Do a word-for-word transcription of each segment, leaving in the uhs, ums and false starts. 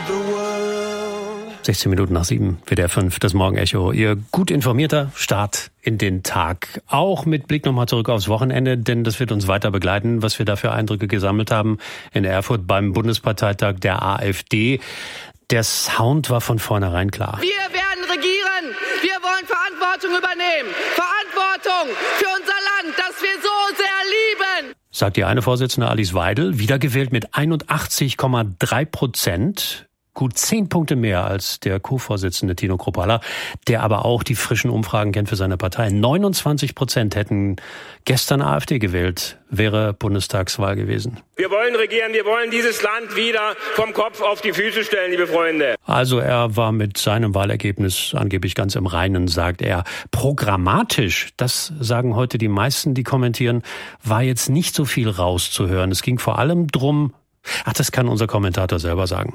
sechzehn Minuten nach sieben, W D R fünf, das Morgenecho. Ihr gut informierter Start in den Tag. Auch mit Blick nochmal zurück aufs Wochenende, denn das wird uns weiter begleiten, was wir da für Eindrücke gesammelt haben in Erfurt beim Bundesparteitag der AfD. Der Sound war von vornherein klar. Wir werden regieren. Wir wollen Verantwortung übernehmen. Verantwortung für unser Land, das wir so sehr lieben. Sagt die eine Vorsitzende Alice Weidel, wiedergewählt mit einundachtzig Komma drei Prozent. Gut zehn Punkte mehr als der Co-Vorsitzende Tino Kruppalla, der aber auch die frischen Umfragen kennt für seine Partei. neunundzwanzig Prozent hätten gestern AfD gewählt, wäre Bundestagswahl gewesen. Wir wollen regieren, wir wollen dieses Land wieder vom Kopf auf die Füße stellen, liebe Freunde. Also er war mit seinem Wahlergebnis angeblich ganz im Reinen, sagt er. Programmatisch, das sagen heute die meisten, die kommentieren, war jetzt nicht so viel rauszuhören. Es ging vor allem drum, ach, das kann unser Kommentator selber sagen.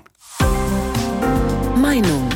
Meinung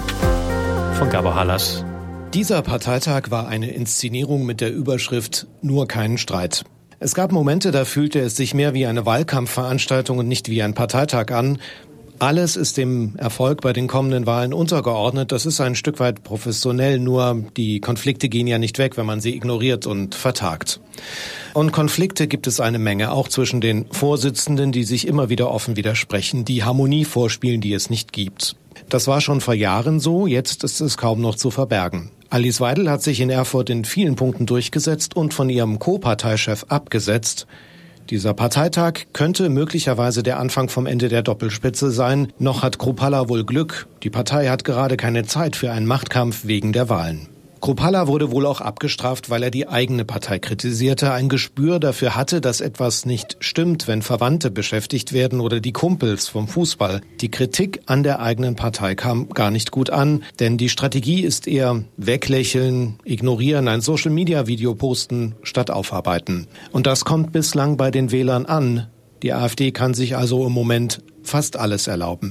von Gabor Hallas. Dieser Parteitag war eine Inszenierung mit der Überschrift »Nur keinen Streit«. Es gab Momente, da fühlte es sich mehr wie eine Wahlkampfveranstaltung und nicht wie ein Parteitag an. Alles ist dem Erfolg bei den kommenden Wahlen untergeordnet. Das ist ein Stück weit professionell, nur die Konflikte gehen ja nicht weg, wenn man sie ignoriert und vertagt. Und Konflikte gibt es eine Menge, auch zwischen den Vorsitzenden, die sich immer wieder offen widersprechen, die Harmonie vorspielen, die es nicht gibt. Das war schon vor Jahren so, jetzt ist es kaum noch zu verbergen. Alice Weidel hat sich in Erfurt in vielen Punkten durchgesetzt und von ihrem Co-Parteichef abgesetzt. Dieser Parteitag könnte möglicherweise der Anfang vom Ende der Doppelspitze sein. Noch hat Kruppalla wohl Glück. Die Partei hat gerade keine Zeit für einen Machtkampf wegen der Wahlen. Kruppalla wurde wohl auch abgestraft, weil er die eigene Partei kritisierte, ein Gespür dafür hatte, dass etwas nicht stimmt, wenn Verwandte beschäftigt werden oder die Kumpels vom Fußball. Die Kritik an der eigenen Partei kam gar nicht gut an, denn die Strategie ist eher weglächeln, ignorieren, ein Social-Media-Video posten statt aufarbeiten. Und das kommt bislang bei den Wählern an. Die AfD kann sich also im Moment fast alles erlauben.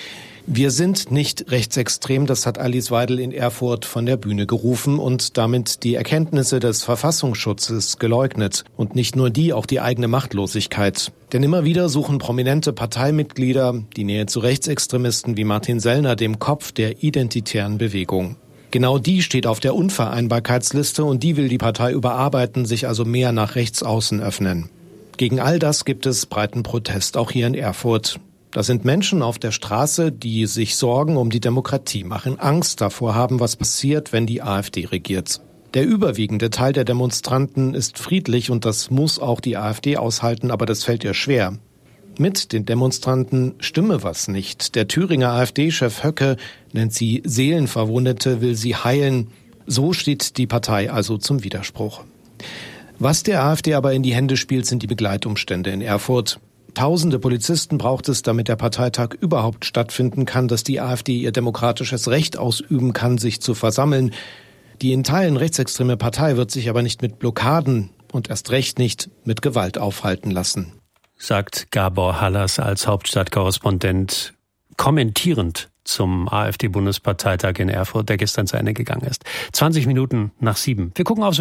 Wir sind nicht rechtsextrem, das hat Alice Weidel in Erfurt von der Bühne gerufen und damit die Erkenntnisse des Verfassungsschutzes geleugnet. Und nicht nur die, auch die eigene Machtlosigkeit. Denn immer wieder suchen prominente Parteimitglieder die Nähe zu Rechtsextremisten wie Martin Sellner, dem Kopf der identitären Bewegung. Genau die steht auf der Unvereinbarkeitsliste und die will die Partei überarbeiten, sich also mehr nach rechts außen öffnen. Gegen all das gibt es breiten Protest, auch hier in Erfurt. Das sind Menschen auf der Straße, die sich Sorgen um die Demokratie machen, Angst davor haben, was passiert, wenn die AfD regiert. Der überwiegende Teil der Demonstranten ist friedlich und das muss auch die AfD aushalten, aber das fällt ihr schwer. Mit den Demonstranten stimme was nicht. Der Thüringer AfD-Chef Höcke nennt sie Seelenverwundete, will sie heilen. So steht die Partei also zum Widerspruch. Was der AfD aber in die Hände spielt, sind die Begleitumstände in Erfurt. Tausende Polizisten braucht es, damit der Parteitag überhaupt stattfinden kann, dass die AfD ihr demokratisches Recht ausüben kann, sich zu versammeln. Die in Teilen rechtsextreme Partei wird sich aber nicht mit Blockaden und erst recht nicht mit Gewalt aufhalten lassen. Sagt Gabor Hallas als Hauptstadtkorrespondent kommentierend zum AfD-Bundesparteitag in Erfurt, der gestern zu Ende gegangen ist. zwanzig Minuten nach sieben. Wir gucken aufs